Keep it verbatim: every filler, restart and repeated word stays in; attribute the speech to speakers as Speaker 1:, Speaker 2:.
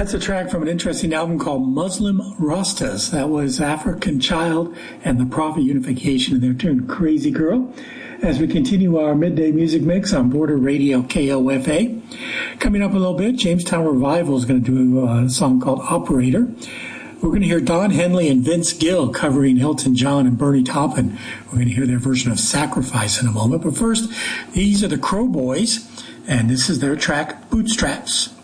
Speaker 1: That's a track from an interesting album called Muslim Rastas. That was African Child and the Prophet Unification and their tune Crazy Girl. As we continue our midday music mix on Border Radio K O F A. Coming up a little bit, Jamestown Revival is going to do a song called Operator. We're going to hear Don Henley and Vince Gill covering Hilton John and Bernie Taupin. We're going to hear their version of Sacrifice in a moment. But first, these are the Crow Boys, and this is their track Bootstraps.